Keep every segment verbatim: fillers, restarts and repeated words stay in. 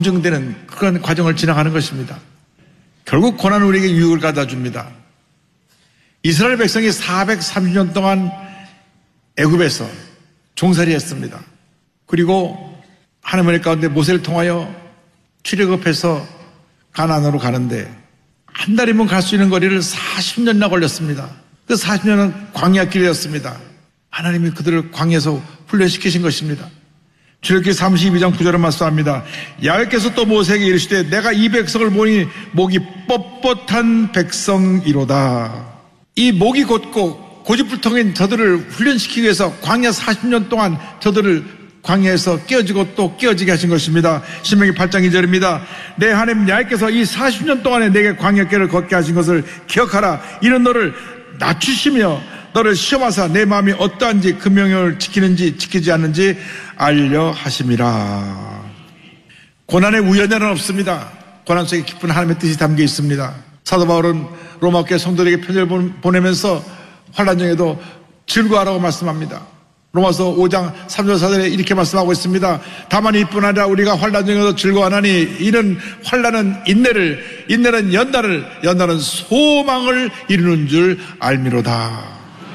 검증되는 그런 과정을 지나가는 것입니다. 결국 고난은 우리에게 유익을 가져다 줍니다. 이스라엘 백성이 사백삼십 년 동안 애굽에서 종살이했습니다. 그리고 하나님의 가운데 모세를 통하여 출애굽해서 가나안으로 가는데 한 달이면 갈 수 있는 거리를 사십 년이나 걸렸습니다. 그 사십 년은 광야 길이었습니다. 하나님이 그들을 광야에서 훈련시키신 것입니다. 출애굽기 삼십이 장 구 절을 말씀합니다. 야훼께서 또 모세에게 이르시되 내가 이 백성을 보니 목이 뻣뻣한 백성이로다. 이 목이 곧고 고집불통인 저들을 훈련시키기 위해서 광야 사십 년 동안 저들을 광야에서 깨어지고 또 깨어지게 하신 것입니다. 신명기 팔 장 이 절입니다. 내 하나님 야훼께서 이 사십 년 동안에 내게 광야길을 걷게 하신 것을 기억하라. 이는 너를 낮추시며 너를 시험하사 내 마음이 어떠한지 그 명령을 지키는지 지키지 않는지 알려 하심이라. 고난의 우연에는 없습니다. 고난 속에 깊은 하나님의 뜻이 담겨 있습니다. 사도 바울은 로마 교회 성도들에게 편지를 보내면서 환난 중에도 즐거워하라고 말씀합니다. 로마서 오 장 삼 절 사 절에 이렇게 말씀하고 있습니다. 다만 이뿐 아니라 우리가 환난 중에도 즐거워하나니 이는 환난은 인내를, 인내는 연단을, 연단은 소망을 이루는 줄 알미로다.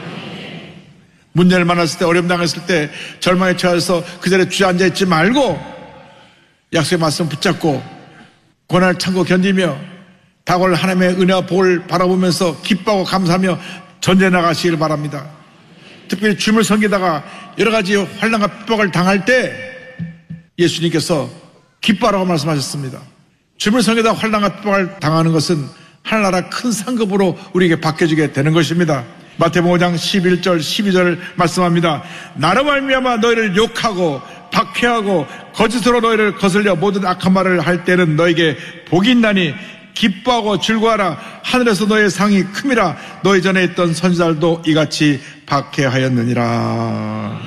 문제를 만났을 때, 어려움 당했을 때, 절망에 처해서 그 자리에 주저앉아 있지 말고 약속의 말씀 붙잡고 고난을 참고 견디며 다가올 하나님의 은혜와 복을 바라보면서 기뻐하고 감사하며 전진해 나가시길 바랍니다. 특별히 주님을 섬기다가 여러 가지 환난과 핍박을 당할 때 예수님께서 기뻐하라고 말씀하셨습니다. 주님을 섬기다가 환난과 핍박을 당하는 것은 하늘나라 큰 상급으로 우리에게 바뀌어지게 되는 것입니다. 마태복음 오 장 십일 절 십이 절 말씀합니다. 나로 말미암아 너희를 욕하고 박해하고 거짓으로 너희를 거슬려 모든 악한 말을 할 때는 너에게 복이 있나니 기뻐하고 즐거워하라. 하늘에서 너의 상이 큼이라. 너희 전에 있던 선지자들도 이같이 박해하였느니라.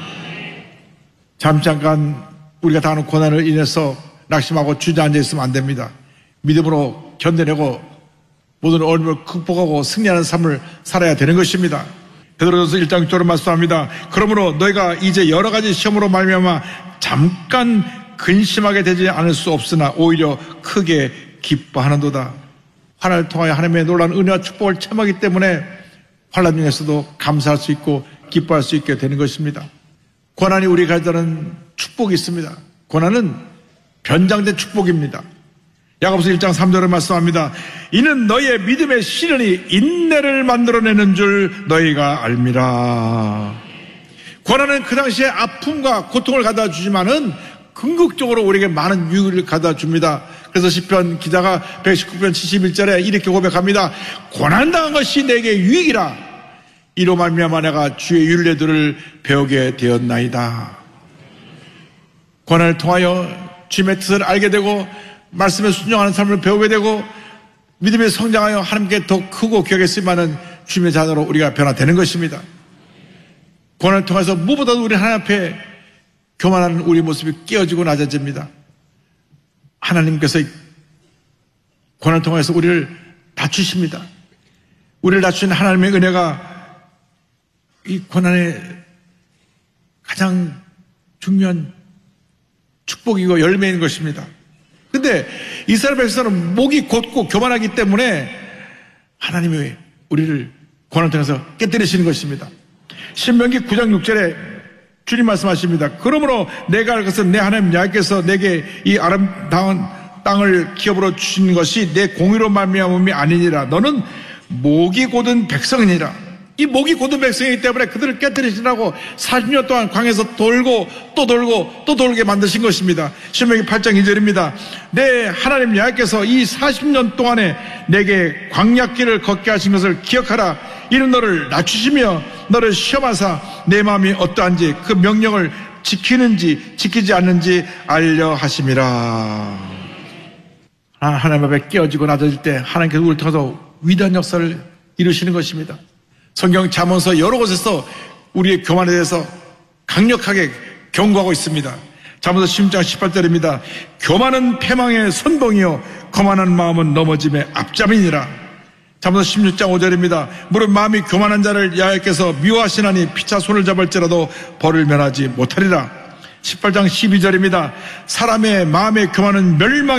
잠깐 우리가 당하는 고난을 인해서 낙심하고 주저앉아 있으면 안 됩니다. 믿음으로 견뎌내고 모든 어려움을 극복하고 승리하는 삶을 살아야 되는 것입니다. 베드로전서 일 장 육 절을 말씀합니다. 그러므로 너희가 이제 여러 가지 시험으로 말미암아 잠깐 근심하게 되지 않을 수 없으나 오히려 크게 기뻐하는도다. 환난을 통하여 하나님의 놀라운 은혜와 축복을 체험하기 때문에 환난 중에서도 감사할 수 있고 기뻐할 수 있게 되는 것입니다. 고난이 우리가 가져다는 축복이 있습니다. 고난은 변장된 축복입니다. 야고보서 일 장 삼 절을 말씀합니다. 이는 너희의 믿음의 시련이 인내를 만들어내는 줄 너희가 알미라. 고난은 그 당시에 아픔과 고통을 가져다 주지만은 궁극적으로 우리에게 많은 유익을 가져다 줍니다. 그래서 시편 기자가 백십구 편 칠십일 절에 이렇게 고백합니다. 고난당한 것이 내게 유익이라. 이로 말미암아 내가 주의 율례들을 배우게 되었나이다. 고난을 통하여 주님의 뜻을 알게 되고 말씀에 순종하는 삶을 배우게 되고 믿음에 성장하여 하나님께 더 크고 귀하게 쓰임받는 주님의 자녀로 우리가 변화되는 것입니다. 고난을 통해서 무엇보다도 우리 하나님 앞에 교만한 우리 모습이 깨어지고 낮아집니다. 하나님께서 고난을 통해서 우리를 낮추십니다. 우리를 낮추는 하나님의 은혜가 이 고난의 가장 중요한 축복이고 열매인 것입니다. 근데 이스라엘 백성은 목이 곧고 교만하기 때문에 하나님이 우리를 고난을 통해서 깨뜨리시는 것입니다. 신명기 구 장 육 절에 주님 말씀하십니다. 그러므로 내가 알 것은 내 하나님 야훼께서 내게 이 아름다운 땅을 기업으로 주신 것이 내 공의로 말미암음이 아니니라. 너는 목이 곧은 백성이니라. 이 목이 곧은 백성이기 때문에 그들을 깨뜨리시라고 사십 년 동안 광야에서 돌고 또 돌고 또 돌게 만드신 것입니다. 신명기 팔 장 이 절입니다. 내 하나님 야훼께서 이 사십 년 동안에 내게 광야길을 걷게 하신 것을 기억하라. 이는 너를 낮추시며 너를 시험하사 내 마음이 어떠한지 그 명령을 지키는지 지키지 않는지 알려 하심이라. 하나님 앞에 깨어지고 낮아질 때 하나님께서 우리를 통해서 위대한 역사를 이루시는 것입니다. 성경 잠언서 여러 곳에서 우리의 교만에 대해서 강력하게 경고하고 있습니다. 잠언서 십육 장 십팔 절입니다. 교만은 패망의 선봉이요 거만한 마음은 넘어짐의 앞잡이니라. 잠언서 십육 장 오 절입니다. 무릇 마음이 교만한 자를 야훼께서 미워하시나니 피차 손을 잡을지라도 벌을 면하지 못하리라. 십팔 장 십이 절입니다. 사람의 마음에 금하는 멸망